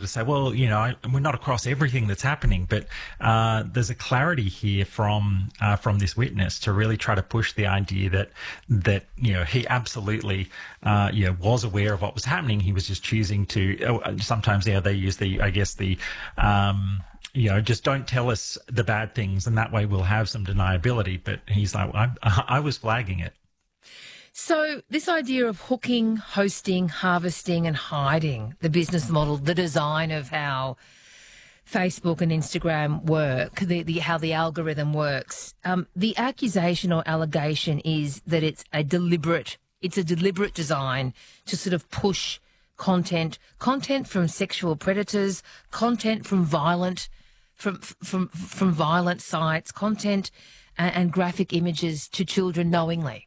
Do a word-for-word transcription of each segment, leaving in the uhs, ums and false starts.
of say, well, you know, we're not across everything that's happening, but uh, there's a clarity here from uh, from this witness to really try to push the idea that that you know he absolutely uh, you know was aware of what was happening. He was just choosing to. Uh, sometimes, yeah, they use the, I guess the. Um, you know, just don't tell us the bad things, and that way we'll have some deniability. But he's like, well, I, I was flagging it. So this idea of hooking, hosting, harvesting and hiding, the business model, the design of how Facebook and Instagram work, the, the how the algorithm works, um, the accusation or allegation is that it's a deliberate, it's a deliberate design to sort of push content, content from sexual predators, content from violent, from from from violent sites, content and, and graphic images to children knowingly.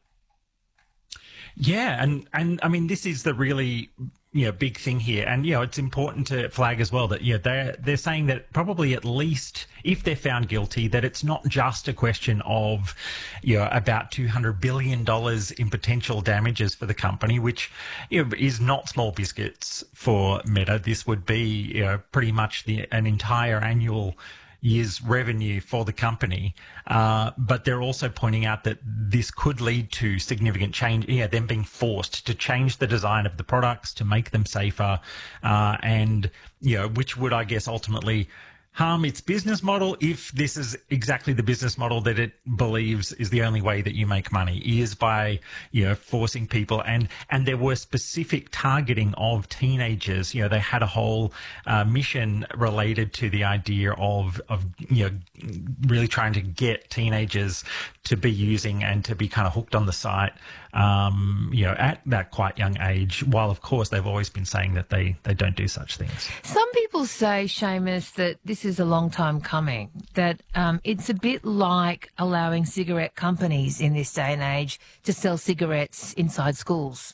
Yeah, and, and I mean, this is the really, you know, big thing here. And, you know, it's important to flag as well that, you know, they're, they're saying that probably at least if they're found guilty, that it's not just a question of, you know, about two hundred billion dollars in potential damages for the company, which, you know, is not small biscuits for Meta. This would be, you know, pretty much the, an entire annual year's revenue for the company. Uh, but they're also pointing out that this could lead to significant change, yeah, them being forced to change the design of the products to make them safer, uh, and, you know, which would, I guess, ultimately harm its business model if this is exactly the business model that it believes is the only way that you make money, is by, you know, forcing people. And, and there were specific targeting of teenagers. You know, they had a whole uh, mission related to the idea of, of, you know, really trying to get teenagers to be using and to be kind of hooked on the site, um, you know, at that quite young age, while of course they've always been saying that they, they don't do such things. Some people say, Seamus, that this is a long time coming, that um, it's a bit like allowing cigarette companies in this day and age to sell cigarettes inside schools.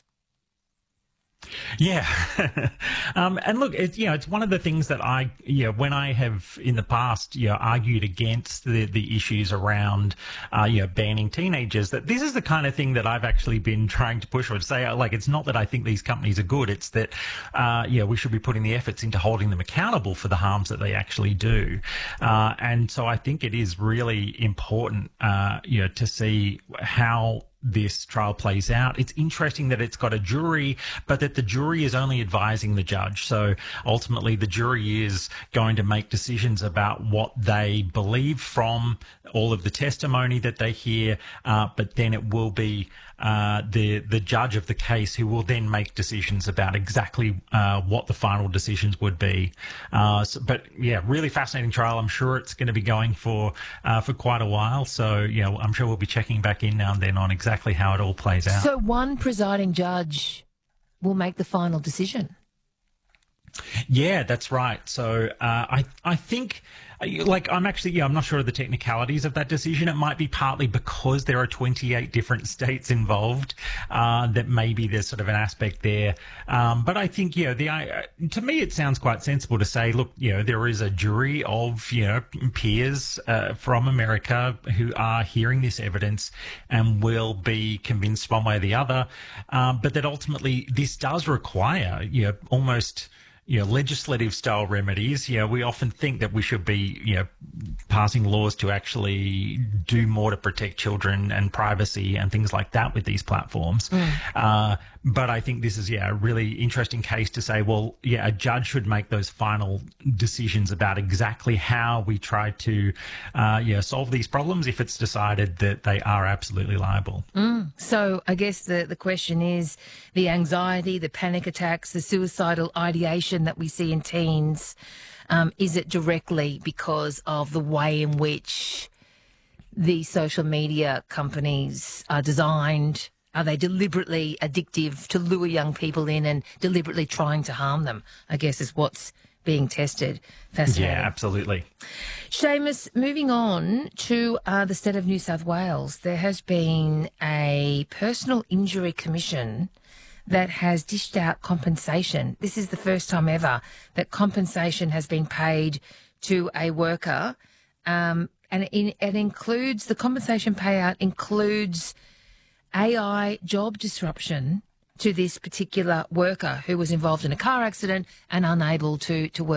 Yeah. um, and look, it, you know, it's one of the things that I, you know, when I have in the past, you know, argued against the, the issues around, uh, you know, banning teenagers, that this is the kind of thing that I've actually been trying to push for, to say, like, it's not that I think these companies are good. It's that, uh, you know, we should be putting the efforts into holding them accountable for the harms that they actually do. Uh, and so I think it is really important, uh, you know, to see how this trial plays out. It's interesting that it's got a jury, but that the jury is only advising the judge. So ultimately the jury is going to make decisions about what they believe from all of the testimony that they hear, uh, but then it will be uh, the the judge of the case who will then make decisions about exactly uh, what the final decisions would be. Uh, so, but yeah, really fascinating trial. I'm sure it's going to be going for uh, for quite a while. So, you know, I'm sure we'll be checking back in now and then on exactly how it all plays out. So one presiding judge will make the final decision. Yeah, that's right. So uh, I I think, like, I'm actually, yeah, I'm not sure of the technicalities of that decision. It might be partly because there are twenty-eight different states involved, uh, that maybe there's sort of an aspect there. Um, but I think, you know, the, uh, to me, it sounds quite sensible to say, look, you know, there is a jury of, you know, peers uh, from America who are hearing this evidence and will be convinced one way or the other. Um, but that ultimately this does require, you know, almost, you know, legislative style remedies. You know, we often think that we should be, you know, passing laws to actually do more to protect children and privacy and things like that with these platforms. Mm. Uh, but I think this is, yeah, a really interesting case to say, well, yeah, a judge should make those final decisions about exactly how we try to, uh, yeah, solve these problems if it's decided that they are absolutely liable. Mm. So I guess the, the question is the anxiety, the panic attacks, the suicidal ideation that we see in teens, um, is it directly because of the way in which the social media companies are designed? Are they deliberately addictive to lure young people in and deliberately trying to harm them, I guess, is what's being tested. Fascinating. Yeah, absolutely. Seamus, moving on to uh, the state of New South Wales, there has been a personal injury commission that has dished out compensation. This is the first time ever that compensation has been paid to a worker, um, and in, it includes, the compensation payout includes A I job disruption to this particular worker who was involved in a car accident and unable to, to work.